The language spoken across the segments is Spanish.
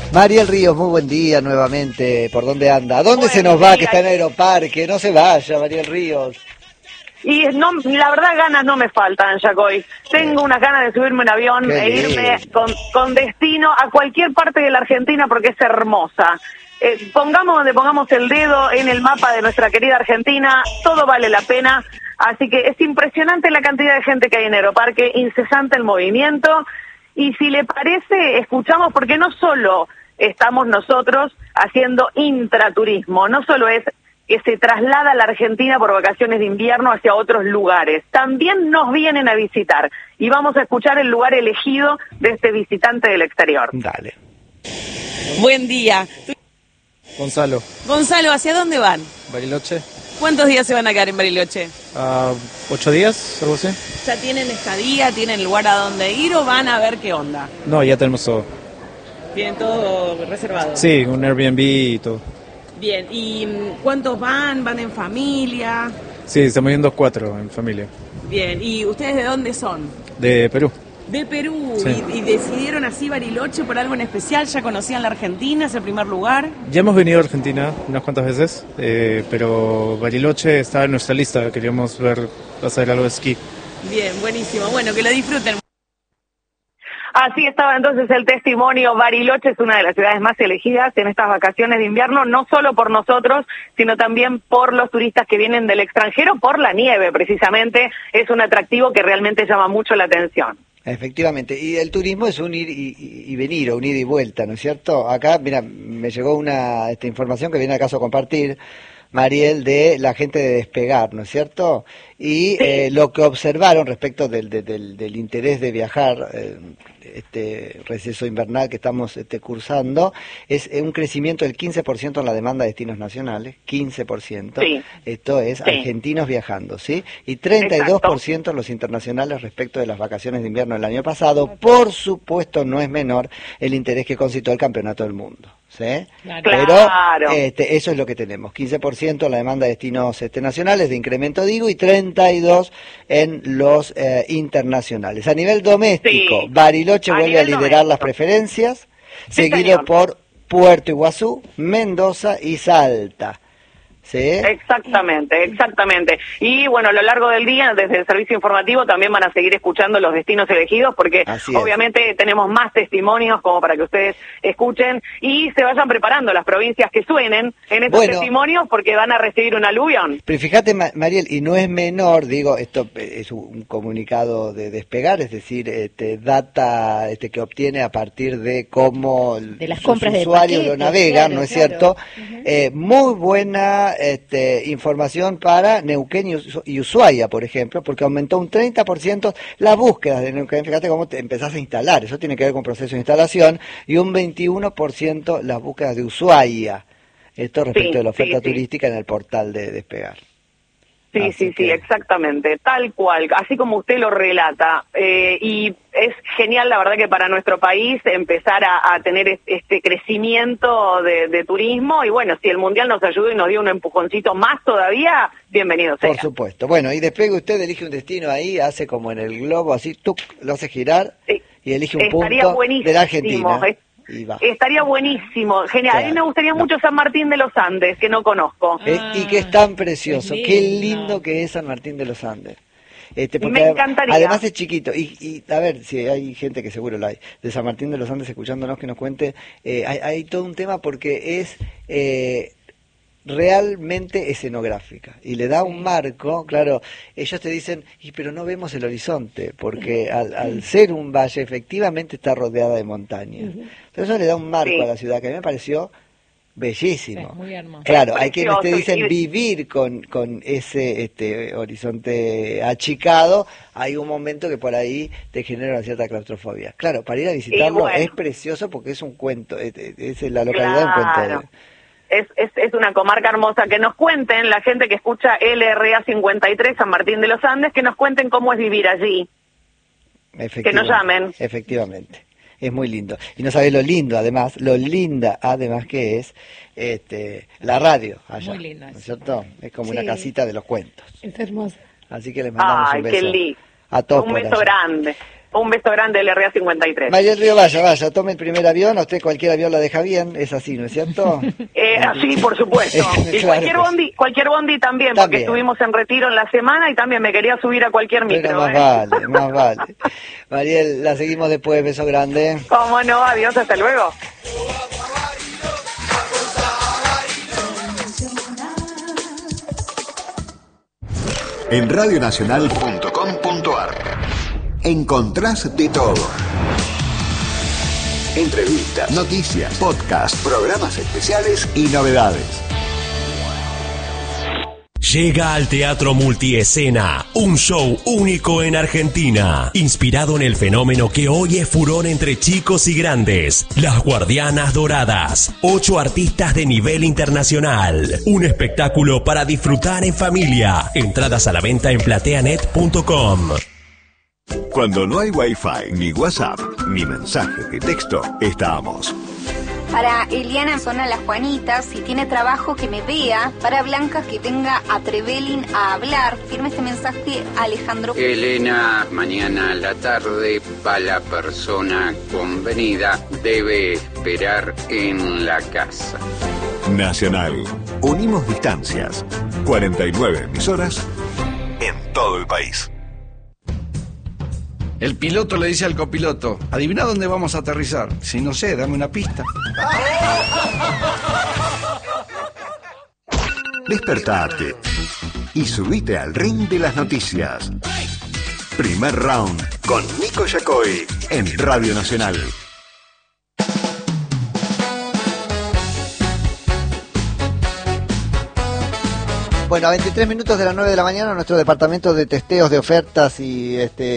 Mariel Ríos, muy buen día nuevamente. ¿Por dónde anda? ¿A dónde se nos va? Que está en Aeroparque. No se vaya, Mariel Ríos. Y no, la verdad ganas no me faltan, Yacoy. Tengo unas ganas de subirme un avión e irme con destino a cualquier parte de la Argentina porque es hermosa. Pongamos donde pongamos el dedo en el mapa de nuestra querida Argentina, todo vale la pena. Así que es impresionante la cantidad de gente que hay en Aeroparque, incesante el movimiento. Y si le parece, escuchamos, porque no solo estamos nosotros haciendo intraturismo, no solo es que se traslada a la Argentina por vacaciones de invierno hacia otros lugares, también nos vienen a visitar y vamos a escuchar el lugar elegido de este visitante del exterior. Dale. Buen día. Gonzalo. Gonzalo, ¿hacia dónde van? Bariloche. ¿Cuántos días se van a quedar en Bariloche? 8 días, algo así. ¿Ya tienen estadía, tienen lugar a dónde ir o van a ver qué onda? No, ya tenemos todo. ¿Tienen todo reservado? Sí, un Airbnb y todo. Bien, ¿y cuántos van? ¿Van en familia? Sí, estamos yendo 4 en familia. Bien, ¿y ustedes de dónde son? De Perú. De Perú, Sí. ¿Y decidieron así Bariloche por algo en especial? ¿Ya conocían la Argentina? ¿Es el primer lugar? Ya hemos venido a Argentina unas cuantas veces, pero Bariloche estaba en nuestra lista. Queríamos hacer algo de esquí. Bien, buenísimo. Bueno, que lo disfruten. Así estaba entonces el testimonio. Bariloche es una de las ciudades más elegidas en estas vacaciones de invierno, no solo por nosotros, sino también por los turistas que vienen del extranjero, por la nieve precisamente. Es un atractivo que realmente llama mucho la atención. Efectivamente, y el turismo es un ir y venir, o un ida y vuelta, ¿no es cierto? Acá, mira, me llegó esta información que viene al caso a compartir, Mariel, de la gente de Despegar, ¿no es cierto? Y Sí. lo que observaron respecto del interés de viajar, este receso invernal que estamos cursando, es un crecimiento del 15% en la demanda de destinos nacionales, 15%. Sí. Esto es Sí. argentinos viajando, ¿sí? Y 32% los internacionales respecto de las vacaciones de invierno del año pasado. Por supuesto, no es menor el interés que concitó el Campeonato del Mundo. ¿Sí? Claro. Pero eso es lo que tenemos, 15% en la demanda de destinos nacionales de incremento, digo, y 32% en los internacionales. A nivel doméstico, Sí. Bariloche A vuelve a nivel liderar las doméstico. preferencias, Sí, seguido señor. por Puerto Iguazú, Mendoza y Salta. ¿Sí? Exactamente, exactamente. Y bueno, a lo largo del día, desde el servicio informativo, también van a seguir escuchando los destinos elegidos, porque Así es. obviamente tenemos más testimonios como para que ustedes escuchen y se vayan preparando las provincias que suenen en estos testimonios, porque van a recibir un aluvión. Pero fíjate, Mariel, y no es menor, digo, esto es un comunicado de Despegar, es decir, data que obtiene a partir de cómo de las compras sus de usuarios paquetes, lo navegan, claro, ¿no es claro. cierto? Muy buena información para Neuquén y Ushuaia, por ejemplo, porque aumentó un 30% las búsquedas de Neuquén. Fíjate cómo te empezás a instalar, eso tiene que ver con proceso de instalación, y un 21% las búsquedas de Ushuaia. Esto respecto de la oferta turística en el portal de Despegar. Sí, sí, sí, exactamente, tal cual, así como usted lo relata. Y es genial, la verdad, que para nuestro país empezar a tener este crecimiento de turismo. Y bueno, si el Mundial nos ayudó y nos dio un empujoncito más todavía, bienvenido sea. Por supuesto. Bueno, y despegue usted, elige un destino ahí, hace como en el globo, así, tuc, lo hace girar y elige un punto de la Argentina. Y va. Estaría buenísimo, genial. A mí me gustaría mucho San Martín de los Andes, que no conozco. Y que es tan precioso, es qué lindo. lindo que es San Martín de los Andes. Porque Me encantaría. Además es chiquito, y a ver si hay gente que seguro la hay, de San Martín de los Andes escuchándonos que nos cuente, hay todo un tema porque es realmente escenográfica y le da un marco. Claro, ellos te dicen, pero no vemos el horizonte, porque al ser un valle efectivamente está rodeada de montañas. Entonces eso le da un marco a la ciudad que a mí me pareció bellísimo. Es muy hermoso. Claro, Es hay quienes te precioso, dicen vivir con ese horizonte achicado. Hay un momento que por ahí te genera una cierta claustrofobia. Claro, para ir a visitarlo bueno. es precioso porque es un cuento, es la localidad un cuento. Es una comarca hermosa. Que nos cuenten, la gente que escucha LRA 53, San Martín de los Andes, que nos cuenten cómo es vivir allí. Que nos llamen. Efectivamente. Es muy lindo. Y no sabés lo lindo, además, lo linda además que es la radio allá. Muy linda. ¿No es cierto? Es como Sí. una casita de los cuentos. Es hermosa. Así que les mandamos un beso. Qué lindo. A todos Un por beso allá. grande. Un beso grande, LRA 53. Mariel Río, vaya, tome el primer avión, a usted cualquier avión la deja bien, es así, ¿no es cierto? Así, por supuesto. Y Claro, cualquier bondi también, porque estuvimos en retiro en la semana y también me quería subir a cualquier micro. Más vale. Mariel, la seguimos después, beso grande. Cómo no, adiós, hasta luego. En radionacional.com.ar encontrás de todo. Entrevistas, noticias, podcast, programas especiales y novedades. Llega al Teatro Multiescena, un show único en Argentina, inspirado en el fenómeno que hoy es furor entre chicos y grandes, Las Guardianas Doradas, 8 artistas de nivel internacional, un espectáculo para disfrutar en familia, entradas a la venta en plateanet.com. Cuando no hay Wi-Fi, ni WhatsApp, ni mensaje de texto, estamos. Para Eliana Zona Las Juanitas, si tiene trabajo que me vea. Para Blanca, que venga a Trevelin a hablar. Firme este mensaje, Alejandro. Elena, mañana a la tarde, para la persona convenida, debe esperar en la casa. Nacional. Unimos distancias. 49 emisoras en todo el país. El piloto le dice al copiloto: adivina dónde vamos a aterrizar. Si no sé, dame una pista. Despertate y subite al ring de las noticias. Primer round con Nico Yacoy en Radio Nacional. Bueno, a 23 minutos de las 9 de la mañana, nuestro departamento de testeos de ofertas y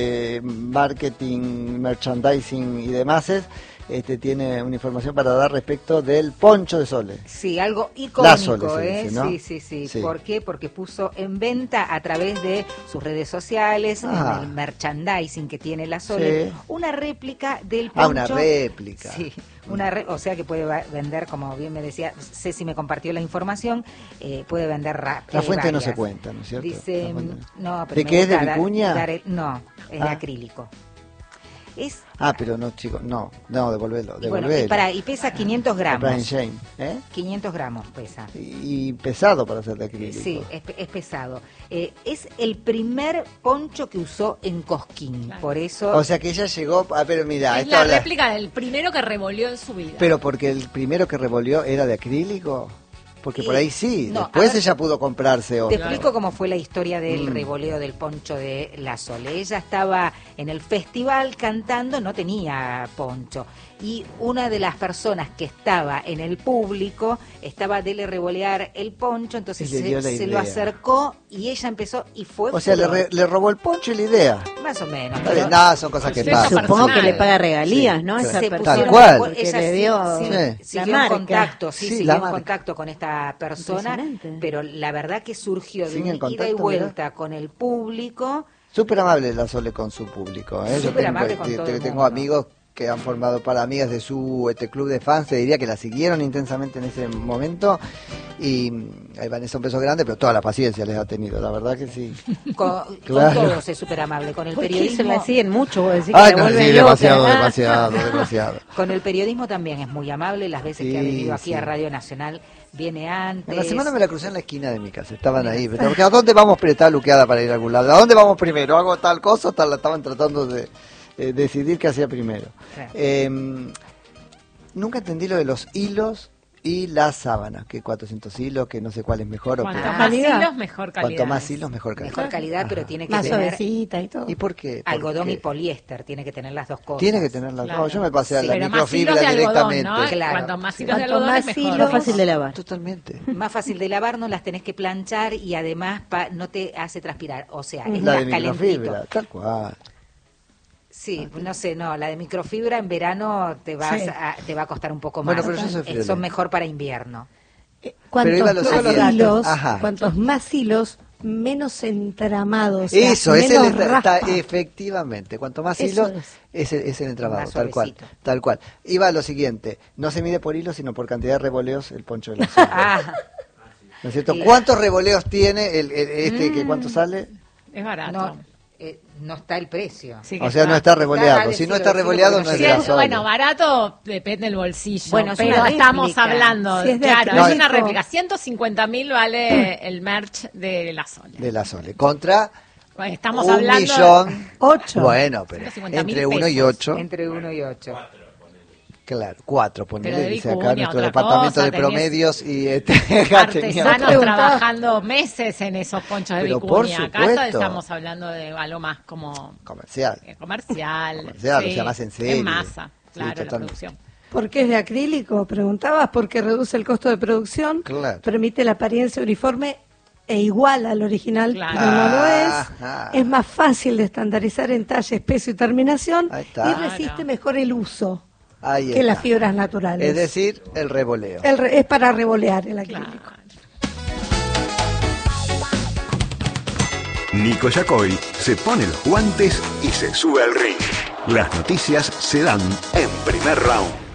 marketing, merchandising y demás tiene una información para dar respecto del poncho de Sole. Sí, algo icónico, dice, ¿no? Sí. ¿Por qué? Porque puso en venta a través de sus redes sociales, en el merchandising que tiene la Sole, una réplica del poncho. Una réplica. Sí. O sea que puede vender, como bien me decía, Ceci me compartió la información, puede vender rápido. La fuente no se cuenta, ¿no es cierto? Dice, no, pero ¿de qué es? ¿De vicuña? No, es de acrílico. Pero no, chicos, no, devolverlo. Bueno, y pesa 500 gramos. 500 gramos pesa. Y pesado para ser de acrílico. Sí, es pesado. Es el primer poncho que usó en Cosquín, claro. Por eso... O sea que ella llegó... pero mira... Es la réplica del primero que revolvió en su vida. Pero porque el primero que revolvió era de acrílico... Porque por ahí sí, después ella pudo comprarse otro. Te explico cómo fue la historia del revoleo del poncho de la Sole. Ella estaba en el festival cantando, no tenía poncho. Y una de las personas que estaba en el público estaba de revolear el poncho, entonces se lo acercó y ella empezó y fue... O sea, le robó el poncho y la idea. Más o menos. Nada, son cosas que pasan. Supongo que le paga regalías, ¿no? Tal cual. Ella le dio siguió en contacto, siguió en contacto con esta persona, pero la verdad que surgió de una ida y vuelta con el público. Súper amable la Sole con su público. Súper amable con todo el mundo. Tengo amigos que han formado para amigas de su club de fans, te diría que la siguieron intensamente en ese momento, y Vanessa un beso grande, pero toda la paciencia les ha tenido, la verdad que sí. Con todos es súper amable, con el periodismo... Se la siguen mucho, vos decís que no, sí, demasiado. Con el periodismo también es muy amable, las veces que ha venido aquí a Radio Nacional, viene antes... En la semana me la crucé en la esquina de mi casa, estaban ahí, porque ¿a dónde vamos? Está luqueada para ir a algún lado, ¿a dónde vamos primero? ¿Hago tal cosa o la estaban tratando de decidir qué hacía primero? Nunca entendí lo de los hilos y las sábanas, que 400 hilos, que no sé cuál es mejor. Cuanto más hilos, mejor calidad. Cuanto más hilos, mejor calidad. Mejor calidad, pero tiene que más tener... suavecita y todo. ¿Y por qué? Algodón y poliéster, tiene que tener las dos cosas. Tiene que tener las dos. No, yo me pasé a la pero microfibra más hilos de directamente. Algodón, ¿no? Claro. Cuanto más hilos de algodón es mejor. Más fácil de lavar. Totalmente. Más fácil de lavar, no las tenés que planchar y además no te hace transpirar. O sea, es la más de calentito. microfibra, tal cual. Sí, no, la de microfibra en verano te va a costar un poco más. Bueno, pero yo soy son mejor para invierno. Cuantos más hilos, menos entramados. Eso, menos raspa. Efectivamente. Cuanto más hilos, es el entramado, tal cual. Iba a lo siguiente, no se mide por hilos, sino por cantidad de revoleos el poncho de la Sole. ¿No es cierto? ¿Cuántos revoleos tiene que cuánto sale? Es barato. no está el precio. Sí, O sea, no está revoleado. Si no está revoleado, no es Sí, de gasóleo. bueno, barato depende del bolsillo. Bueno, es pero una estamos réplica. hablando, Si es de claro, acrílico. es una réplica. 150.000 vale el merch de la Sole. De la Sole. Contra Bueno, estamos 1 hablando millón. 8. Bueno, pero 150.000 entre 1 y pesos. 8. Entre 1 y 8. Claro, 4, Pero ponele, de dice acá vicuña, nuestro otra departamento cosa, de tenés promedios y artesanos trabajando meses en esos ponchos de Pero por vicuña. Acá supuesto. estamos hablando de algo más como comercial. comercial. Comercial, sí, o sea, más en serio. En masa, Sí, claro, la totalmente. producción. ¿Por qué es de acrílico? Preguntabas, porque reduce el costo de producción, Claro. permite la apariencia uniforme e igual al original, Claro. pero no lo Ajá. es más fácil de estandarizar en talle, peso y terminación, Ahí está. y resiste mejor el uso Ahí que está. las fibras naturales. Es decir, el revoleo. Es para revolear el acrílico. Nico Yacoy se pone los guantes y se sube al ring. Las noticias se dan en Primer Round.